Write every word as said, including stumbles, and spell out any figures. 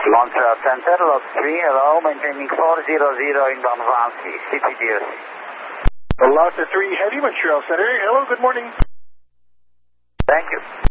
Montreal Center, lot three, hello, maintaining four zero zero inbound Vansy, C P D S. Lot three, heavy, Montreal Center, hello, good morning. Thank you.